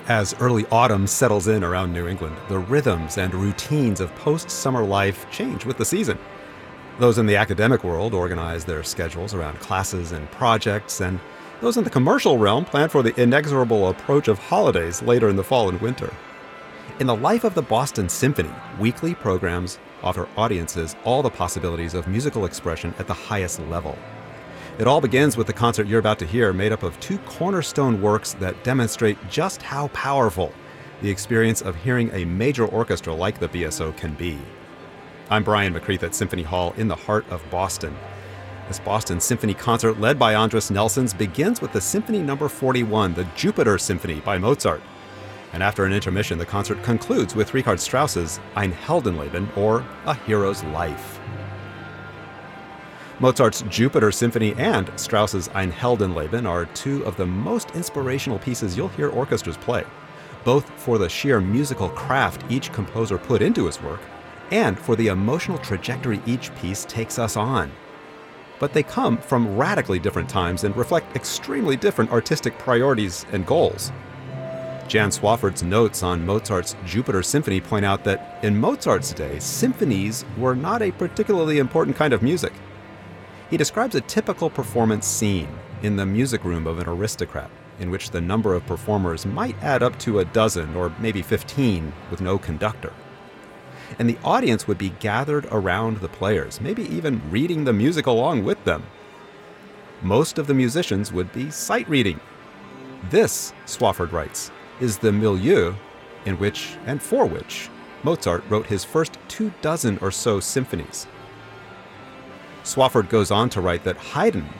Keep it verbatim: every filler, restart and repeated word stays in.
As early autumn settles in around New England, the rhythms and routines of post-summer life change with the season. Those in the academic world organize their schedules around classes and projects, and those in the commercial realm plan for the inexorable approach of holidays later in the fall and winter. In the life of the Boston Symphony, weekly programs offer audiences all the possibilities of musical expression at the highest level. It all begins with the concert you're about to hear, made up of two cornerstone works that demonstrate just how powerful the experience of hearing a major orchestra like the B S O can be. I'm Brian McCreath at Symphony Hall in the heart of Boston. This Boston Symphony concert, led by Andras Nelsons, begins with the Symphony Number forty-one, the Jupiter Symphony by Mozart. And after an intermission, the concert concludes with Richard Strauss's Ein Heldenleben, or A Hero's Life. Mozart's Jupiter Symphony and Strauss's Ein Heldenleben are two of the most inspirational pieces you'll hear orchestras play, both for the sheer musical craft each composer put into his work, and for the emotional trajectory each piece takes us on. But they come from radically different times and reflect extremely different artistic priorities and goals. Jan Swafford's notes on Mozart's Jupiter Symphony point out that in Mozart's day, symphonies were not a particularly important kind of music. He describes a typical performance scene in the music room of an aristocrat, in which the number of performers might add up to a dozen or maybe fifteen with no conductor. And the audience would be gathered around the players, maybe even reading the music along with them. Most of the musicians would be sight reading. This, Swafford writes, is the milieu in which and for which Mozart wrote his first two dozen or so symphonies. Swafford goes on to write that Haydn